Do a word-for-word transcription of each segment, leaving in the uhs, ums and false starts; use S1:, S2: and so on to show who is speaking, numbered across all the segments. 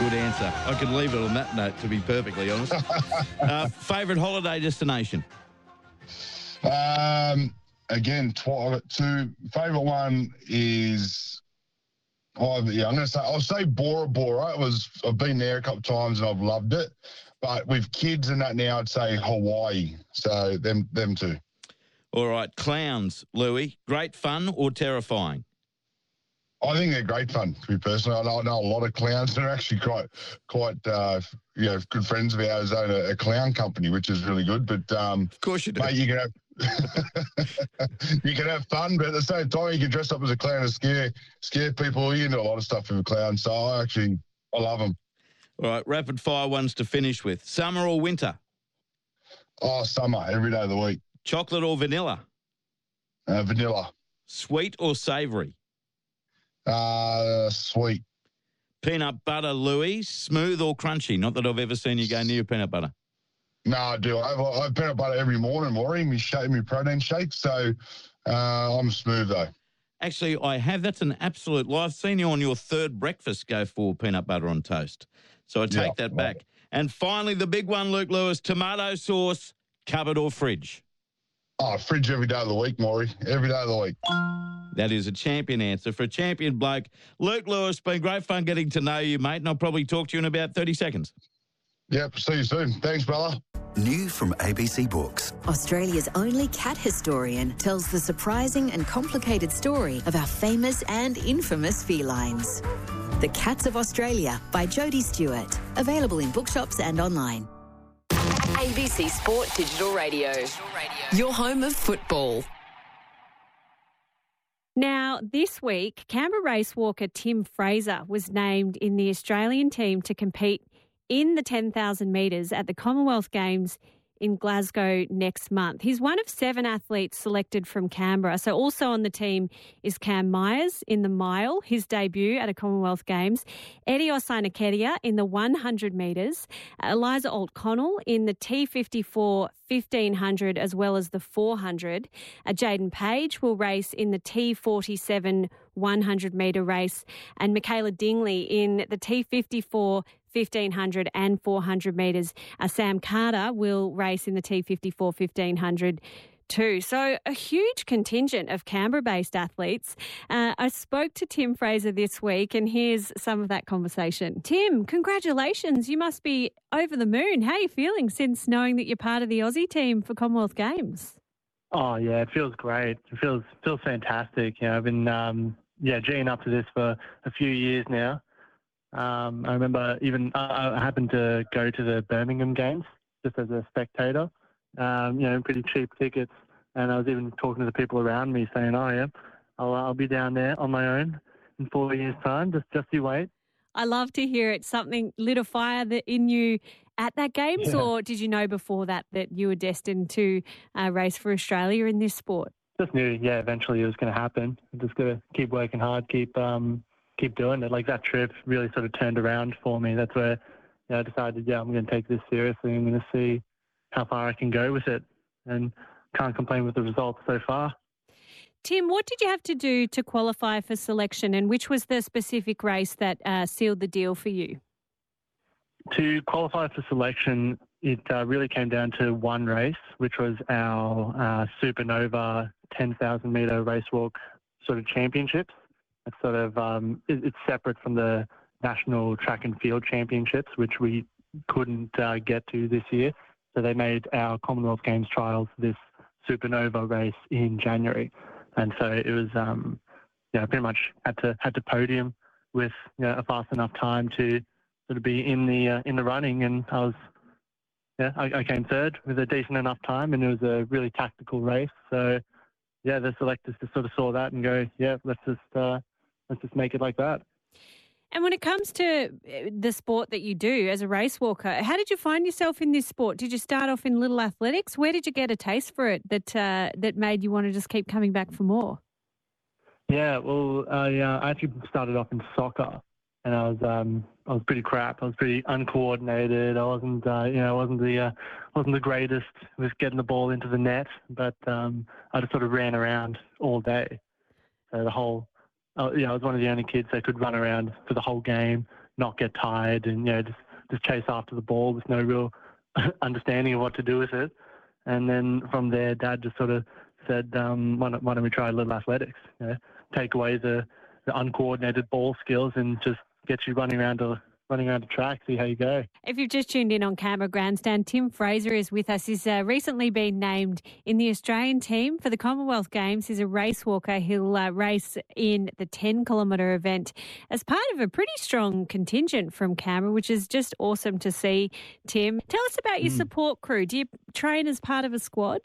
S1: Good answer. I could leave it on that note, to be perfectly honest. uh, favourite holiday destination?
S2: Um, again, tw- two. Favourite one is, oh, yeah, I'm going to say, I'll say Bora Bora. It was, I've been there a couple of times and I've loved it. But with kids and that now, I'd say Hawaii. So them, them two.
S1: All right, clowns, Louis. Great fun or terrifying?
S2: I think they're great fun, to be personal. I know, I know a lot of clowns. They're actually quite, quite, uh, you know, good friends of ours own a, a clown company, which is really good. But um,
S1: of course you do.
S2: Mate, you can have you can have fun, but at the same time, you can dress up as a clown and scare scare people. You can do a lot of stuff with a clown. So I actually, I love them.
S1: All right, rapid fire ones to finish with. Summer or winter?
S2: Oh, summer, every day of the week.
S1: Chocolate or vanilla?
S2: Uh, vanilla.
S1: Sweet or savoury?
S2: Uh, sweet.
S1: Peanut butter, Louis. Smooth or crunchy? Not that I've ever seen you go near peanut butter.
S2: No, I do. I have, I have peanut butter every morning, Maury, me, shake, me protein shake. So uh, I'm smooth, though.
S1: Actually, I have. That's an absolute lie. I've seen you on your third breakfast go for peanut butter on toast. So I take
S2: Yeah,
S1: that back. Right. And finally, the big one, Luke Lewis, tomato sauce, cupboard or fridge?
S2: Oh, fridge every day of the week, Maury. Every day of the week.
S1: That is a champion answer for a champion bloke. Luke Lewis, been great fun getting to know you, mate, and I'll probably talk to you in about thirty seconds.
S2: Yep, see you soon. Thanks, brother.
S3: New from A B C Books.
S4: Australia's only cat historian tells the surprising and complicated story of our famous and infamous felines. The Cats of Australia by Jodie Stewart. Available in bookshops and online.
S5: A B C Sport Digital Radio. Your home of football.
S6: Now, this week, Canberra race walker Tim Fraser was named in the Australian team to compete in the ten thousand metres at the Commonwealth Games in Glasgow next month. He's one of seven athletes selected from Canberra. So also on the team is Cam Myers in the mile, his debut at a Commonwealth Games, Eddie Osainakeria in the one hundred metres, Eliza Alt-Connell in the T fifty-four fifteen hundred as well as the four hundred. Uh, Jaden Page will race in the T forty-seven one hundred metre race, and Michaela Dingley in the T fifty-four fifteen hundred and four hundred metres. Uh, Sam Carter will race in the T fifty-four fifteen hundred too. So a huge contingent of Canberra-based athletes. Uh, I spoke to Tim Fraser this week, and here's some of that conversation. Tim, congratulations. You must be over the moon. How are you feeling since knowing that you're part of the Aussie team for Commonwealth Games?
S7: Oh, yeah, it feels great. It feels feels fantastic. You know, I've been, um, yeah, geeing up to this for a few years now. Um, I remember even I, I happened to go to the Birmingham Games just as a spectator. Um, you know, pretty cheap tickets, and I was even talking to the people around me, saying, "Oh yeah, I'll I'll be down there on my own in four years' time. Just just you wait."
S6: I love to hear it. Something lit a fire that in you at that Games,
S7: Yeah.
S6: Or did you know before that that you were destined to uh, race for Australia in this sport?
S7: Just knew, yeah, eventually it was going to happen. Just got to keep working hard, keep um, keep doing it. Like that trip really sort of turned around for me. That's where you know, I decided, yeah, I'm going to take this seriously. I'm going to see how far I can go with it, and can't complain with the results so far.
S6: Tim, what did you have to do to qualify for selection, and which was the specific race that uh, sealed the deal for you?
S7: To qualify for selection, it uh, really came down to one race, which was our uh, Supernova ten thousand metre race walk sort of championships. It's sort of um, it, it's separate from the national track and field championships, which we couldn't uh, get to this year. So they made our Commonwealth Games trials this Supernova race in January, and so it was, um, you know, pretty much had to had to podium with you know, a fast enough time to sort of be in the uh, in the running, and I was, yeah, I, I came third with a decent enough time, and it was a really tactical race. So, yeah, the selectors just sort of saw that and go, yeah, let's just uh, let's just make it like that.
S6: And when it comes to the sport that you do as a race walker, how did you find yourself in this sport? Did you start off in little athletics? Where did you get a taste for it that uh, that made you want to just keep coming back for more?
S7: Yeah, well, I, uh, I actually started off in soccer, and I was um, I was pretty crap. I was pretty uncoordinated. I wasn't uh, you know I wasn't the uh, wasn't the greatest with getting the ball into the net, but um, I just sort of ran around all day. So the whole Uh, yeah, I was one of the only kids that could run around for the whole game, not get tired and, you know, just, just chase after the ball with no real understanding of what to do with it. And then from there, Dad just sort of said, um, why, don't, why don't we try a little athletics? You know, take away the, the uncoordinated ball skills and just get you running around a running around the track, see how you go.
S6: If you've just tuned in on Canberra Grandstand, Tim Fraser is with us. He's uh, recently been named in the Australian team for the Commonwealth Games. He's a race walker. He'll uh, race in the ten kilometre event as part of a pretty strong contingent from Canberra, which is just awesome to see, Tim. Tell us about your mm. support crew. Do you train as part of a squad?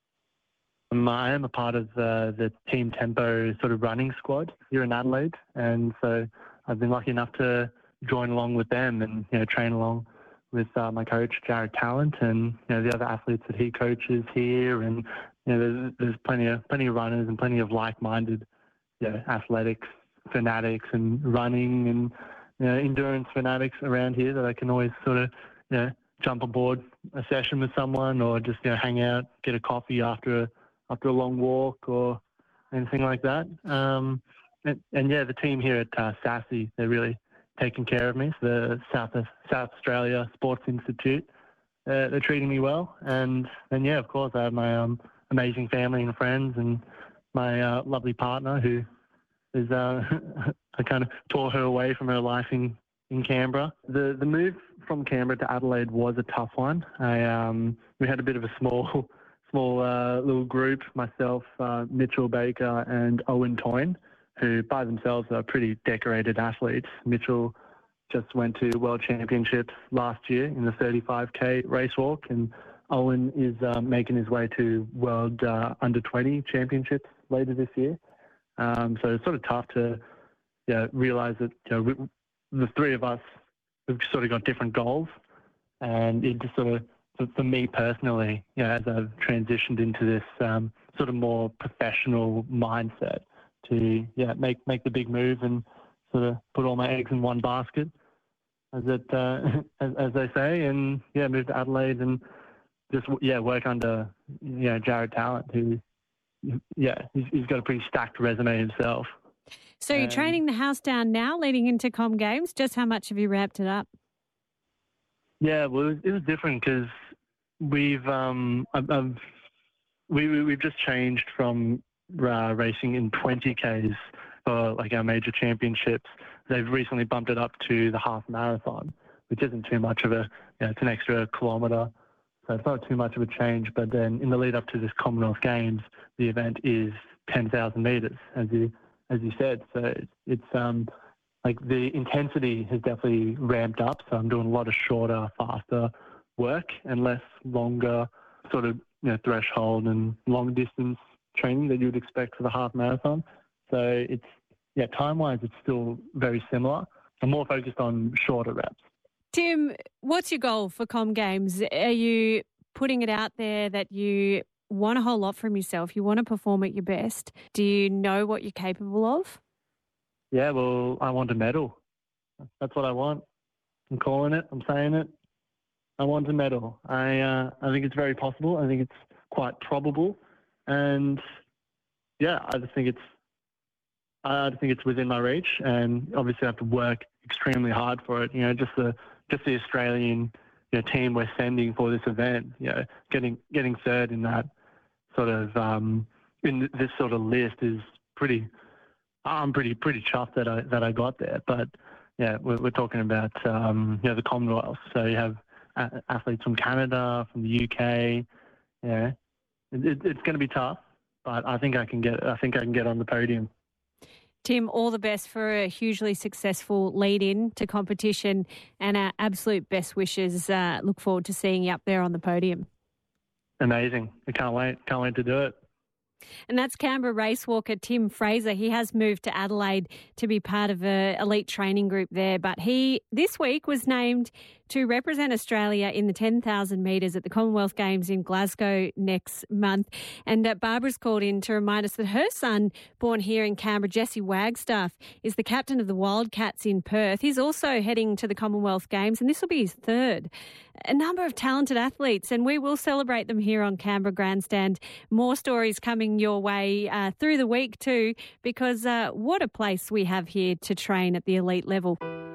S7: Um, I am a part of uh, the Team Tempo sort of running squad here in Adelaide, and so I've been lucky enough to join along with them and, you know, train along with uh, my coach, Jared Talent, and, you know, the other athletes that he coaches here. And, you know, there's, there's plenty of plenty of runners and plenty of like-minded, you know, athletics fanatics and running and, you know, endurance fanatics around here that I can always sort of, you know, jump aboard a session with someone or just, you know, hang out, get a coffee after a, after a long walk or anything like that. Um, and, and, yeah, the team here at uh, SASI, they're really taking care of me. So the South South Australia Sports Institute, uh, they're treating me well. And then, yeah, of course, I have my um, amazing family and friends and my uh, lovely partner who is, uh, I kind of tore her away from her life in, in Canberra. The the move from Canberra to Adelaide was a tough one. I um, we had a bit of a small, small uh, little group, myself, uh, Mitchell Baker and Owen Toyne, who by themselves are pretty decorated athletes. Mitchell just went to World Championships last year in the thirty-five K race walk, and Owen is uh, making his way to World uh, Under twenty Championships later this year. Um, so it's sort of tough to yeah, realise that, you know, we, the three of us, we've sort of got different goals, and it just sort of, for, for me personally, you know, as I've transitioned into this um, sort of more professional mindset, to yeah make make the big move and sort of put all my eggs in one basket, as it uh, as, as they say, and yeah move to Adelaide and just yeah work under you know Jared Talent, who yeah he's, he's got a pretty stacked resume himself.
S6: So you're um, training the house down now, leading into Com Games. Just how much have you ramped it up?
S7: Yeah, well it was, it was different because we've um I've, I've we we- we've just changed from Uh, racing in twenty Ks for like our major championships. They've recently bumped it up to the half marathon, which isn't too much of a, you know, it's an extra kilometre, so it's not too much of a change. But then in the lead up to this Commonwealth Games, the event is ten thousand metres, as you as you said. So it's, it's um like the intensity has definitely ramped up. So I'm doing a lot of shorter, faster work and less longer sort of, you know, threshold and long distance training that you would expect for the half marathon. So it's, yeah, time-wise, it's still very similar. I'm more focused on shorter reps.
S6: Tim, what's your goal for Com Games? Are you putting it out there that you want a whole lot from yourself? You want to perform at your best? Do you know what you're capable of?
S7: Yeah, well, I want a medal. That's what I want. I'm calling it. I'm saying it. I want a medal. I uh, I think it's very possible. I think it's quite probable. And yeah, I just think it's, I think it's within my reach, and obviously I have to work extremely hard for it. You know, just the just the Australian, you know, team we're sending for this event. You know, getting getting third in that sort of um, in this sort of list is pretty. I'm pretty pretty chuffed that I that I got there. But yeah, we're, we're talking about um, you know the Commonwealth. So you have a- athletes from Canada, from the U K. Yeah. It, it's going to be tough, but I think I can get. I think I can get on the podium.
S6: Tim, all the best for a hugely successful lead-in to competition, and our absolute best wishes. Uh, look forward to seeing you up there on the podium.
S7: Amazing! I can't wait. Can't wait to do it.
S6: And that's Canberra race walker Tim Fraser. He has moved to Adelaide to be part of an elite training group there, but he this week was named to represent Australia in the ten thousand metres at the Commonwealth Games in Glasgow next month. And uh, Barbara's called in to remind us that her son, born here in Canberra, Jesse Wagstaff, is the captain of the Wildcats in Perth. He's also heading to the Commonwealth Games, and this will be his third. A number of talented athletes, and we will celebrate them here on Canberra Grandstand. More stories coming your way uh, through the week too, because uh, what a place we have here to train at the elite level.